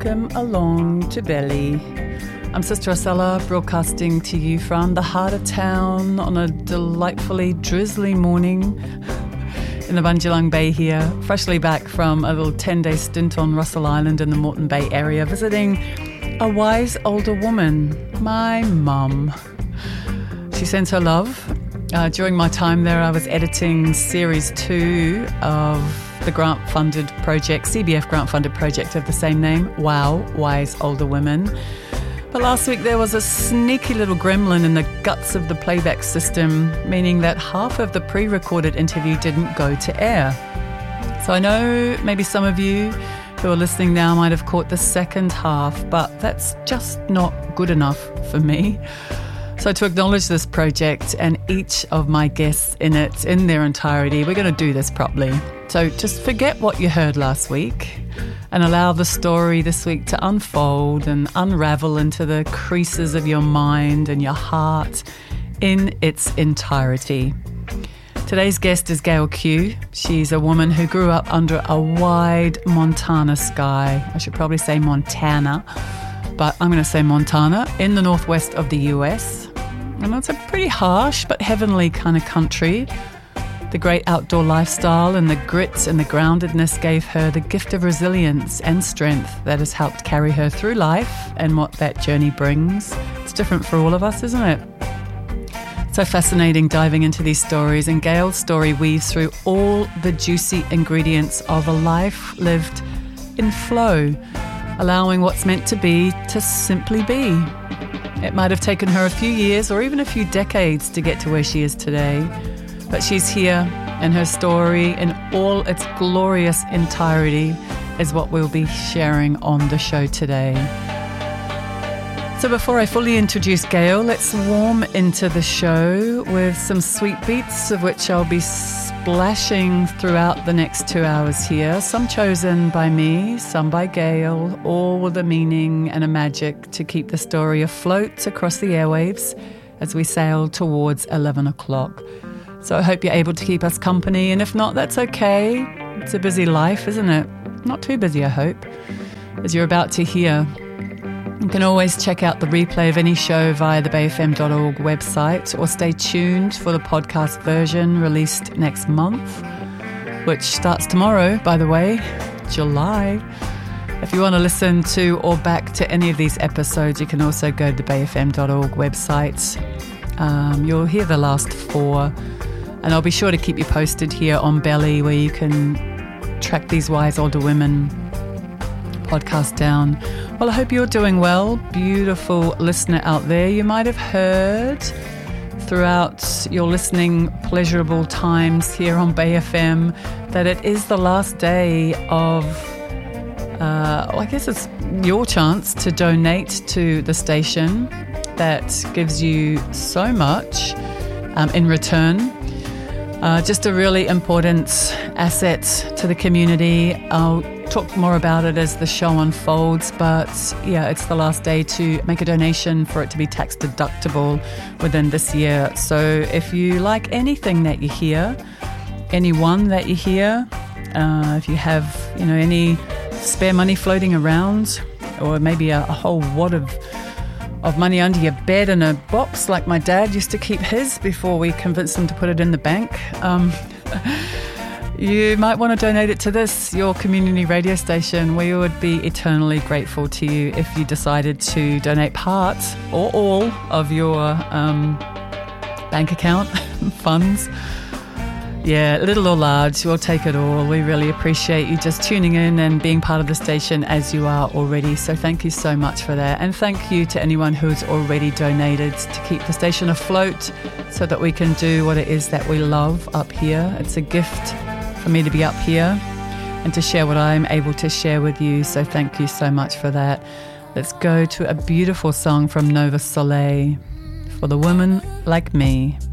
welcome along to Belly. I'm Sister Rosella, broadcasting to you from the heart of town on a delightfully drizzly morning in the Bundjalung Bay here, freshly back from a little 10-day stint on Russell Island in the Moreton Bay area, visiting a wise older woman, my mum. She sends her love. During my time there, I was editing Series 2 of the grant-funded project, CBF grant-funded project of the same name, Wow, Wise Older Women. But last week there was a sneaky little gremlin in the guts of the playback system, meaning that half of the pre-recorded interview didn't go to air. So I know maybe some of you who are listening now might have caught the second half, but that's just not good enough for me. So to acknowledge this project and each of my guests in it in their entirety, we're going to do this properly. So just forget what you heard last week and allow the story this week to unfold and unravel into the creases of your mind and your heart in its entirety. Today's guest is Gail Q. She's a woman who grew up under a wide Montana sky. I should probably say Montana, but I'm going to say Montana, in the northwest of the US. And it's a pretty harsh but heavenly kind of country. The great outdoor lifestyle and the grit and the groundedness gave her the gift of resilience and strength that has helped carry her through life and what that journey brings. It's different for all of us, isn't it? So fascinating diving into these stories, and Gail's story weaves through all the juicy ingredients of a life lived in flow, allowing what's meant to be to simply be. It might have taken her a few years or even a few decades to get to where she is today. But she's here, and her story in all its glorious entirety is what we'll be sharing on the show today. So before I fully introduce Gail, let's warm into the show with some sweet beats, of which I'll be splashing throughout the next 2 hours here. Some chosen by me, some by Gail, all with a meaning and a magic to keep the story afloat across the airwaves as we sail towards 11 o'clock. So I hope you're able to keep us company, and if not, that's okay. It's a busy life, isn't it? Not too busy, I hope. As you're about to hear, you can always check out the replay of any show via the bayfm.org website, or stay tuned for the podcast version released next month, which starts tomorrow, by the way, July. If you want to listen to or back to any of these episodes, you can also go to the bayfm.org website. You'll hear the last 4. And I'll be sure to keep you posted here on Belly, where you can track these Wise Older Women podcast down. Well, I hope you're doing well, beautiful listener out there. You might have heard throughout your listening pleasurable times here on Bay FM that it is the last day of, I guess it's your chance to donate to the station. That gives you so much in return. Just a really important asset to the community. I'll talk more about it as the show unfolds, but yeah, it's the last day to make a donation for it to be tax deductible within this year. So if you like anything that you hear, anyone that you hear, if you have any spare money floating around, or maybe a whole wad of money under your bed in a box like my dad used to keep his before we convinced him to put it in the bank. You might want to donate it to this, your community radio station. We would be eternally grateful to you if you decided to donate part or all of your bank account funds. Yeah, little or large, we'll take it all. We really appreciate you just tuning in and being part of the station as you are already. So thank you so much for that. And thank you to anyone who's already donated to keep the station afloat so that we can do what it is that we love up here. It's a gift for me to be up here and to share what I'm able to share with you. So thank you so much for that. Let's go to a beautiful song from Nova Soleil, For the Woman Like Me.